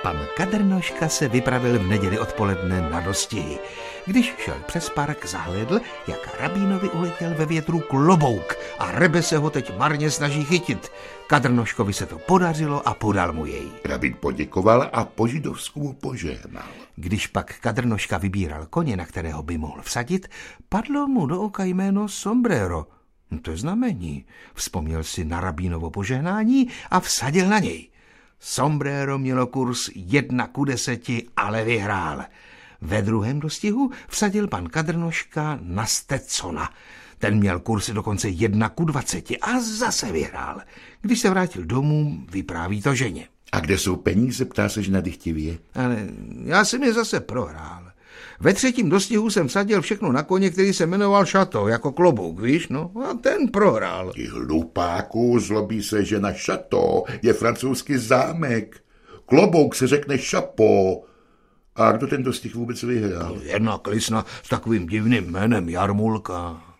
Pan Kadrnoška se vypravil v neděli odpoledne na dostihy. Když šel přes park, zahlédl, jak rabínovi uletěl ve větru klobouk a Rebe se ho teď marně snaží chytit. Kadrnoškovi se to podařilo a podal mu jej. Rabín poděkoval a po židovsku mu požehnal. Když pak Kadrnoška vybíral koně, na kterého by mohl vsadit, padlo mu do oka jméno Sombrero. To je znamení. Vzpomněl si na rabínovo požehnání a vsadil na něj. Sombrero mělo kurz 1:10, ale vyhrál. Ve druhém dostihu vsadil pan Kadrnoška na Stetsona. Ten měl kurz dokonce 1:20 a zase vyhrál. Když se vrátil domů, vypráví to ženě. A kde jsou peníze, ptá se žena dychtivě. Ale já jsem je zase prohrál. Ve třetím dostihu jsem vsadil všechno na koně, který se jmenoval Šato, jako klobouk, víš, no, a ten prohrál. Ty hlupáku, zlobí se žena. Šato je francouzský zámek. Klobouk se řekne šapo. A kdo ten dostih vůbec vyhrál? Jedna klisna s takovým divným jménem Jarmulka.